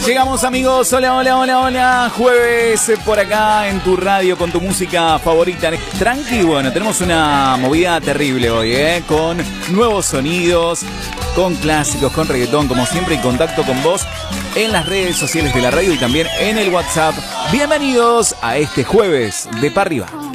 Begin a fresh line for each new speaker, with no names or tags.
Llegamos, amigos. Hola, hola, hola, hola. Jueves por acá en tu radio con tu música favorita. Tranqui, bueno, tenemos una movida terrible hoy, con nuevos sonidos, con clásicos, con reggaetón, como siempre, en contacto con vos en las redes sociales de la radio y también en el WhatsApp. Bienvenidos a este jueves de Pa' Arriba.